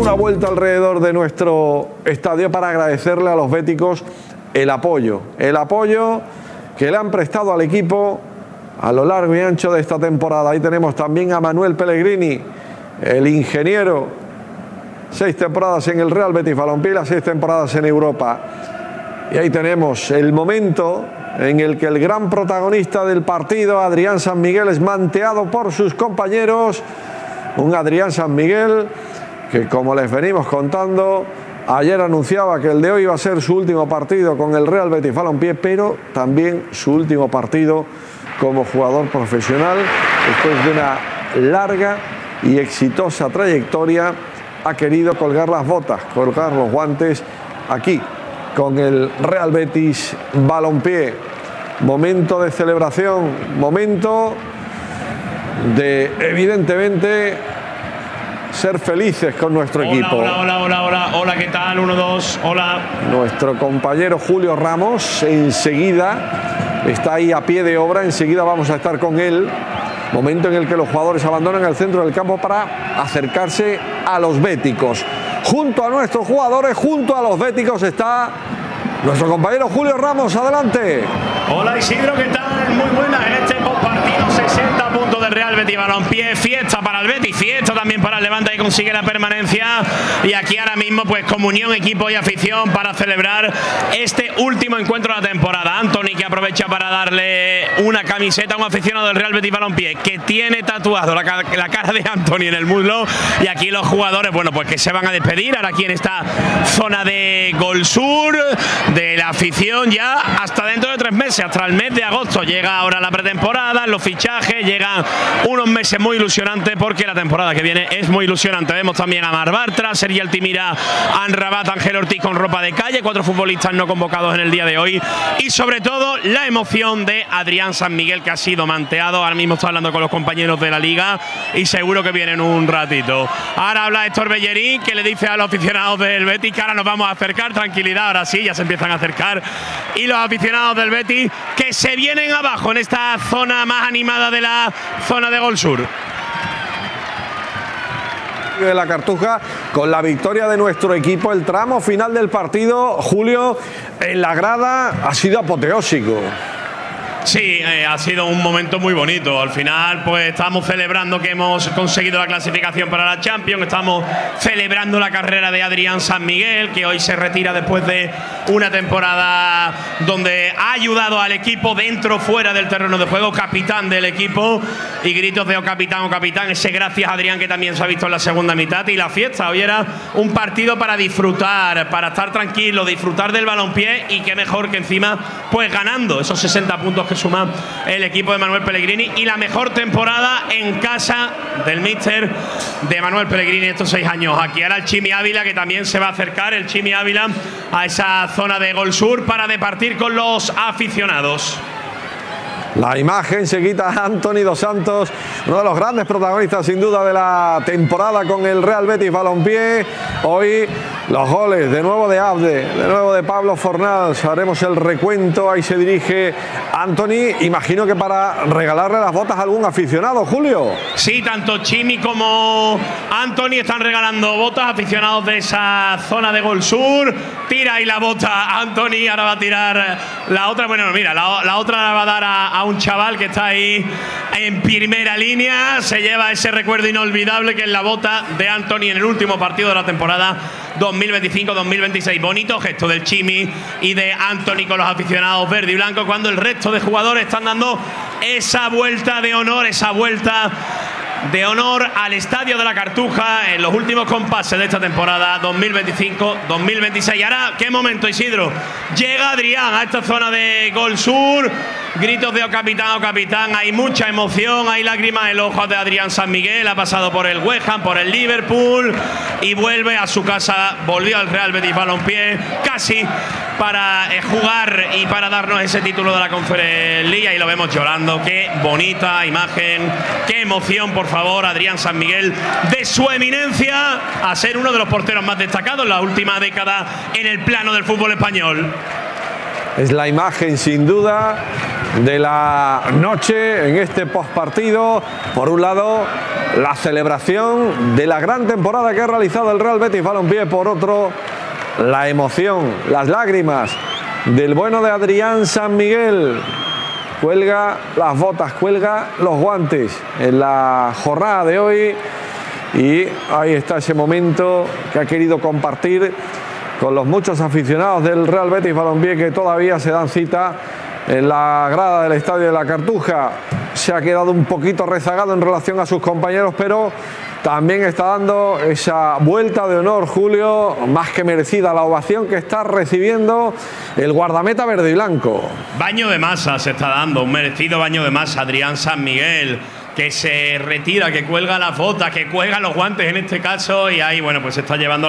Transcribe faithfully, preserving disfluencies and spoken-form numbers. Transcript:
una vuelta alrededor de nuestro estadio para agradecerle a los béticos el apoyo, el apoyo que le han prestado al equipo a lo largo y ancho de esta temporada. Ahí tenemos también a Manuel Pellegrini, el ingeniero, seis temporadas en el Real Betis Balompié, las seis temporadas en Europa. Y ahí tenemos el momento en el que el gran protagonista del partido, Adrián San Miguel, es manteado por sus compañeros. Un Adrián San Miguel que, como les venimos contando, ayer anunciaba que el de hoy iba a ser su último partido con el Real Betis Balompié, pero también su último partido como jugador profesional. Después de una larga y exitosa trayectoria, ha querido colgar las botas, colgar los guantes aquí con el Real Betis Balompié. Momento de celebración, momento de, evidentemente, ser felices con nuestro hola, equipo. Hola, hola, hola, hola, hola, ¿qué tal? Uno, dos, hola. Nuestro compañero Julio Ramos enseguida está ahí a pie de obra, enseguida vamos a estar con él. Momento en el que los jugadores abandonan el centro del campo para acercarse a los béticos. Junto a nuestros jugadores, junto a los béticos está nuestro compañero Julio Ramos. Adelante. Hola Isidro, ¿qué tal? Muy buenas en este postpartido, sesenta puntos del Real Betis Balompié. Fiesta para el Betis, fiesta también para el Levante, que consigue la permanencia. Y aquí ahora mismo pues comunión, equipo y afición para celebrar este último encuentro de la temporada. Anthony, que aprovecha para darle una camiseta a un aficionado del Real Betis Balompié que tiene tatuado la, la cara de Anthony en el muslo. Y aquí los jugadores, bueno, pues que se van a despedir ahora aquí en esta zona de Gol Sur, de la afición, ya hasta dentro de tres meses, hasta el mes de agosto. Llega ahora la pretemporada, los fichajes, llegan unos meses muy ilusionantes, porque la temporada que viene es muy ilusionante. Vemos también a Mar Bartra, Sergi Altimira, Anrabat, Ángel Ortiz con ropa de calle, cuatro futbolistas no convocados en el día de hoy, y sobre todo la emoción de Adrián San Miguel, que ha sido manteado. Ahora mismo está hablando con los compañeros de la liga y seguro que vienen un ratito. Ahora habla Héctor Bellerín, que le dice a los aficionados del Betis que ahora nos vamos a acercar. Tranquilidad, ahora sí, ya se empiezan a acercar, y los aficionados del Betis que se vienen abajo en esta zona más animada de la zona de Gol Sur. De la Cartuja, con la victoria de nuestro equipo, el tramo final del partido, Julio, en la grada ha sido apoteósico. Sí, eh, ha sido un momento muy bonito. Al final, pues estamos celebrando que hemos conseguido la clasificación para la Champions. Estamos celebrando la carrera de Adrián San Miguel, que hoy se retira después de una temporada donde ha ayudado al equipo dentro, fuera del terreno de juego, capitán del equipo. Y gritos de "oh capitán, oh capitán", ese gracias a Adrián, que también se ha visto en la segunda mitad. Y la fiesta, hoy era un partido para disfrutar, para estar tranquilo, disfrutar del balompié, y qué mejor que encima, pues ganando esos sesenta puntos que suma el equipo de Manuel Pellegrini, y la mejor temporada en casa del míster de Manuel Pellegrini estos seis años. Aquí ahora el Chimi Ávila, que también se va a acercar, el Chimi Ávila, a esa zona de Gol Sur para departir con los aficionados. La imagen se quita a Anthony Dos Santos, uno de los grandes protagonistas sin duda de la temporada con el Real Betis Balompié. Hoy los goles de nuevo de Abde, de nuevo de Pablo Fornals. Haremos el recuento, ahí se dirige Anthony, imagino que para regalarle las botas a algún aficionado, Julio. Sí, tanto Chimi como Anthony están regalando botas a aficionados de esa zona de Gol Sur. Tira ahí la bota Anthony, ahora va a tirar la otra. Bueno, mira, la, la otra la va a dar a, a un chaval que está ahí en primera línea. Se lleva ese recuerdo inolvidable que es la bota de Anthony en el último partido de la temporada dos mil veinticinco dos mil veintiséis. Bonito gesto del Chimi y de Anthony con los aficionados verde y blanco, cuando el resto de jugadores están dando esa vuelta de honor, esa vuelta de honor al Estadio de la Cartuja en los últimos compases de esta temporada dos mil veinticinco dos mil veintiséis. Y ahora, qué momento, Isidro. Llega Adrián a esta zona de Gol Sur. Gritos de "oh capitán, oh capitán", hay mucha emoción, hay lágrimas en los ojos de Adrián San Miguel. Ha pasado por el West Ham, por el Liverpool, y vuelve a su casa, volvió al Real Betis Balompié casi para eh, jugar y para darnos ese título de la Conference League, y lo vemos llorando. Qué bonita imagen, qué emoción, por favor. Adrián San Miguel, de su eminencia a ser uno de los porteros más destacados en la última década en el plano del fútbol español. Es la imagen sin duda de la noche en este postpartido. Por un lado, la celebración de la gran temporada que ha realizado el Real Betis Balompié. Por otro, la emoción, las lágrimas del bueno de Adrián San Miguel. Cuelga las botas, cuelga los guantes en la jornada de hoy. Y ahí está ese momento que ha querido compartir con los muchos aficionados del Real Betis Balompié que todavía se dan cita en la grada del Estadio de la Cartuja. Se ha quedado un poquito rezagado en relación a sus compañeros, pero también está dando esa vuelta de honor, Julio, más que merecida la ovación que está recibiendo el guardameta verde y blanco. Baño de masa se está dando, un merecido baño de masa, Adrián San Miguel, que se retira, que cuelga las botas, que cuelga los guantes en este caso, y ahí, bueno, pues se está llevando